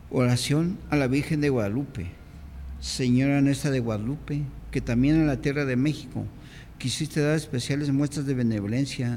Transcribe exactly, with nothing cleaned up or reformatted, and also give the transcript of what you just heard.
Oración a la Virgen de Guadalupe. Señora Nuestra de Guadalupe, que también en la tierra de México quisiste dar especiales muestras de benevolencia